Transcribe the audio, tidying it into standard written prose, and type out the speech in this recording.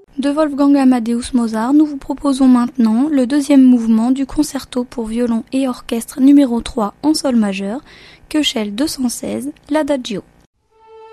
De Wolfgang Amadeus Mozart, nous vous proposons maintenant le deuxième mouvement du concerto pour violon et orchestre numéro 3 en sol majeur, Köchel 216, l'Adagio.